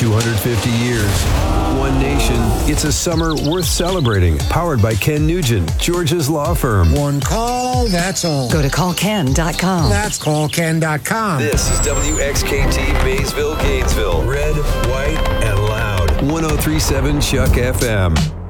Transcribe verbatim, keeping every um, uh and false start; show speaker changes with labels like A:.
A: two hundred fifty years. One nation. It's a summer worth celebrating. Powered by Ken Nugent, George's law firm.
B: One call, that's all.
C: Go to call ken dot com.
B: That's call ken dot com.
A: This is W X K T Maysville, Gainesville. Red, white, and loud. ten thirty-seven Chuck F M.